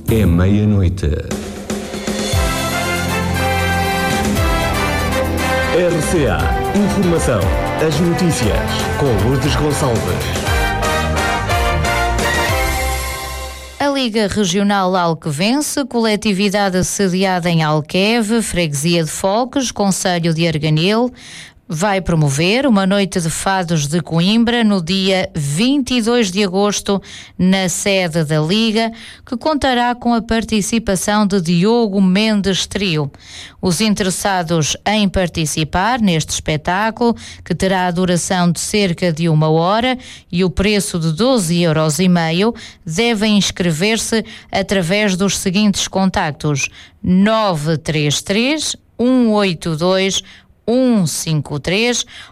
é meia-noite. RCA Informação. As notícias com Lourdes Gonçalves. A Liga Regional Alquevense, coletividade sediada em Alqueve, Freguesia de Foques, Concelho de Arganil, vai promover uma noite de fados de Coimbra no dia 22 de agosto na sede da Liga, que contará com a participação de Diogo Mendes Trio. Os interessados em participar neste espetáculo, que terá a duração de cerca de 1 hora e o preço de 12,5 €, devem inscrever-se através dos seguintes contactos: 933 182 153